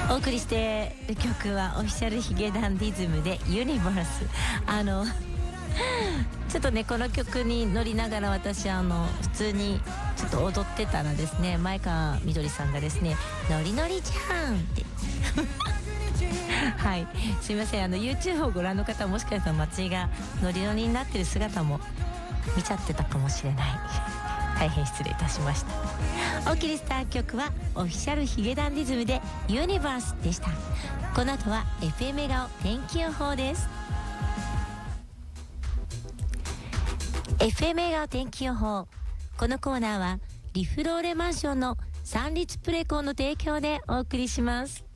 お送りしてる曲はオフィシャルヒゲダンディズムでユニバース。ちょっとねこの曲に乗りながら私普通にちょっと踊ってたらですね、前川みどりさんがですねノリノリちゃんってはい、すいませんYouTube をご覧の方もしかしたら松井がノリノリになってる姿も見ちゃってたかもしれない。大変失礼いたしました。お送りした曲はオフィシャルヒゲダンディズムでユニバースでした。この後は FM 笑顔天気予報です。 FM 笑顔天気予報。このコーナーはリフローレマンションの三立プレコンの提供でお送りします。